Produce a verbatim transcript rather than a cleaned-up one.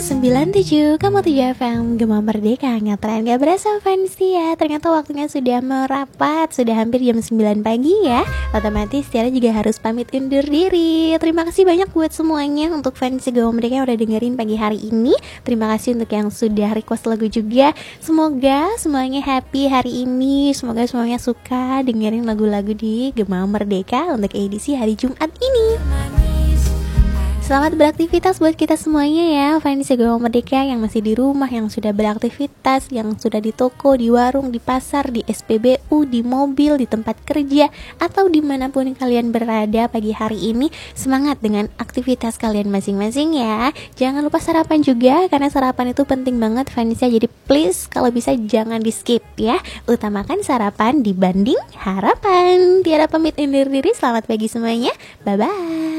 sembilan tujuh koma tujuh F M Gema Merdeka, ngetren gak berasa fans ya. Ternyata waktunya sudah merapat, sudah hampir jam sembilan pagi ya. Otomatis Tiara juga harus pamit undur diri. Terima kasih banyak buat semuanya, untuk fans Gema Merdeka yang udah dengerin pagi hari ini. Terima kasih untuk yang sudah request lagu juga. Semoga semuanya happy hari ini. Semoga semuanya suka dengerin lagu-lagu di Gema Merdeka untuk edisi hari Jumat ini. Selamat beraktivitas buat kita semuanya ya, fans Gema Merdeka yang masih di rumah, yang sudah beraktivitas, yang sudah di toko, di warung, di pasar, di S P B U, di mobil, di tempat kerja, atau dimanapun kalian berada pagi hari ini. Semangat dengan aktivitas kalian masing-masing ya. Jangan lupa sarapan juga, karena sarapan itu penting banget fansnya. Jadi please kalau bisa jangan di skip ya. Utamakan sarapan dibanding harapan. Tiara pamit undur diri, selamat pagi semuanya. Bye-bye.